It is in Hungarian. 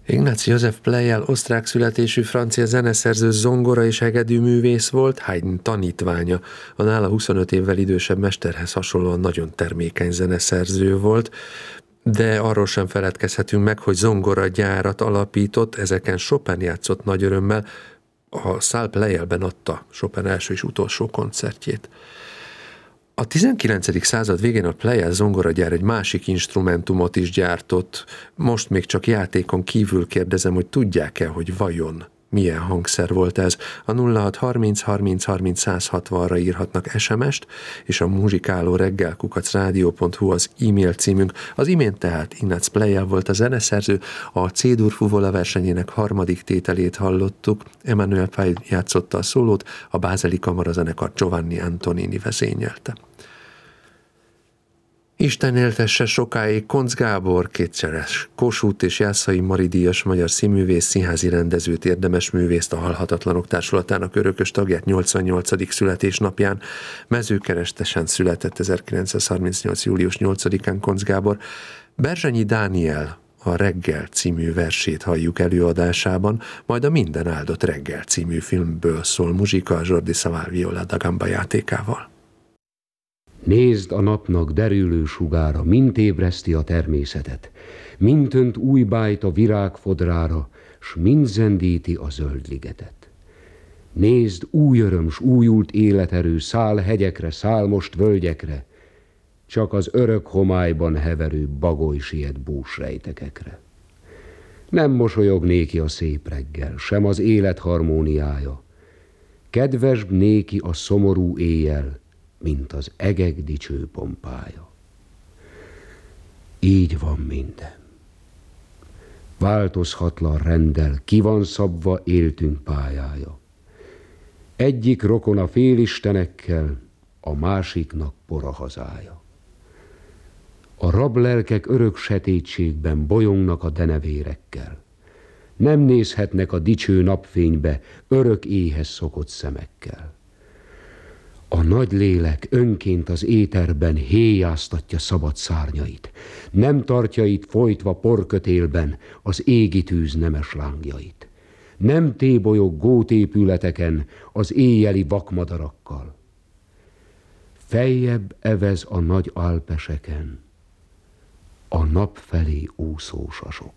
Ignác József Pleyel osztrák születésű francia zeneszerző, zongora és hegedűművész volt, Haydn tanítványa. A nála 25 évvel idősebb mesterhez hasonlóan nagyon termékeny zeneszerző volt, de arról sem feledkezhetünk meg, hogy zongoragyárat alapított, ezeken Chopin játszott nagy örömmel, a Salle Pleyelben adta Chopin első és utolsó koncertjét. A 19. század végén a Pleyel zongoragyár egy másik instrumentumot is gyártott. Most még csak játékon kívül kérdezem, hogy tudják-e, hogy vajon milyen hangszer volt ez. A 0630 30 30 160-ra írhatnak SMS-t, és a muzsikálóreggel@radio.hu az e-mail címünk. Az imént tehát Ignác Pleyel volt a zeneszerző, a C-dur fuvola versenyének harmadik tételét hallottuk, Emmanuel Faye játszotta a szólót, a bázeli kamarazenekar Giovanni Antonini vezényelte. Isten éltesse sokáig Koncz Gábor, kétszeres Kossuth és Jászai Mari díjas magyar színművész, színházi rendezőt, érdemes művészt, a Halhatatlanok Társulatának örökös tagját 88. születésnapján. Mezőkerestesen született 1938. július 8-án Koncz Gábor. Berzsenyi Dániel a Reggel című versét halljuk előadásában, majd a Minden áldott reggel című filmből szól muzsika a Jordi Savall viola da gamba játékával. Nézd a napnak derülő sugára, mint ébreszti a természetet, mint önt új bájt a virág fodrára, s mind zendíti a zöld ligetet. Nézd, új öröm s újult életerő száll hegyekre, száll most völgyekre, csak az örök homályban heverő bagoly siet búsrejtekekre. Nem mosolyog néki a szép reggel, sem az élet harmóniája, kedvesbb néki a szomorú éjjel, mint az egek dicső pompája. Így van minden. Változhatlan renddel ki van szabva éltünk pályája. Egyik rokon a félistenekkel, a másiknak pora hazája. A rablelkek örök setétségben bolyongnak a denevérekkel. Nem nézhetnek a dicső napfénybe örök éhez szokott szemekkel. A nagy lélek önként az éterben héjáztatja szabad szárnyait, nem tartja itt folytva porkötélben az égi tűz nemes lángjait. Nem tébolyog gótépületeken az éjjeli vakmadarakkal. Feljebb evez a nagy alpeseken a nap felé úszó sasok.